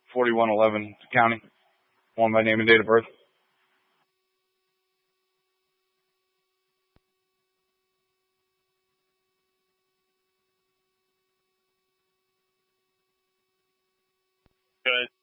4111 County. One by name and date of birth. Good.